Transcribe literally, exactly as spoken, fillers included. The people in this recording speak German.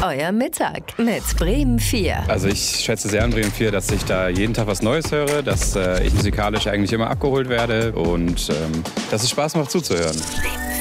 Euer Mittag mit Bremen vier. Also ich schätze sehr an Bremen vier, dass ich da jeden Tag was Neues höre, dass äh, ich musikalisch eigentlich immer abgeholt werde und ähm, dass es Spaß macht zuzuhören.